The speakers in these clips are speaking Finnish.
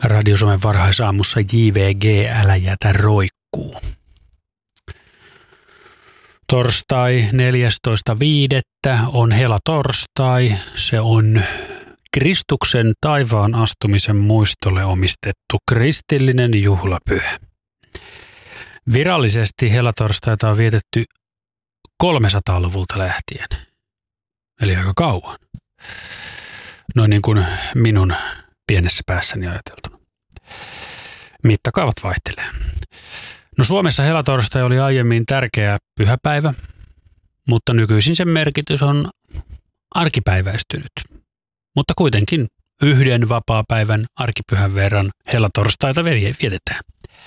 Radio Suomen varhaisaamussa JVG, älä jätä roikkuu. Torstai 14.5. on helatorstai. Se on Kristuksen taivaan astumisen muistolle omistettu kristillinen juhlapyhä. Virallisesti helatorstaita on vietetty 300-luvulta lähtien, eli aika kauan. No niin kuin minun pienessä päässäni ajateltuna. Mittakaavat vaihtelee. No Suomessa helatorstai oli aiemmin tärkeä pyhäpäivä, mutta nykyisin sen merkitys on arkipäiväistynyt. Mutta kuitenkin yhden vapaapäivän arkipyhän verran helatorstaita vietetään.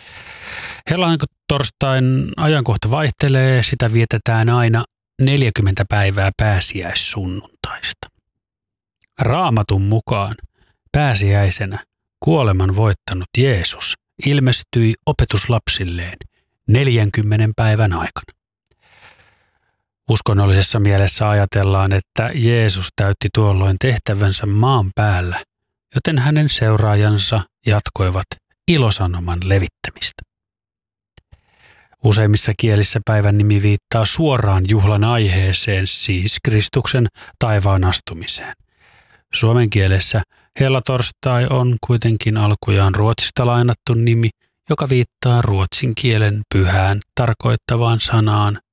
Helatorstain ajankohta vaihtelee, sitä vietetään aina 40 päivää pääsiäissunnuntaista. Raamatun mukaan pääsiäisenä kuoleman voittanut Jeesus ilmestyi opetuslapsilleen 40 päivän aikana. Uskonnollisessa mielessä ajatellaan, että Jeesus täytti tuolloin tehtävänsä maan päällä, joten hänen seuraajansa jatkoivat ilosanoman levittämistä. Useimmissa kielissä päivän nimi viittaa suoraan juhlan aiheeseen, siis Kristuksen taivaan astumiseen. Suomen kielessä helatorstai on kuitenkin alkujaan ruotsista lainattu nimi, joka viittaa ruotsin kielen pyhään tarkoittavaan sanaan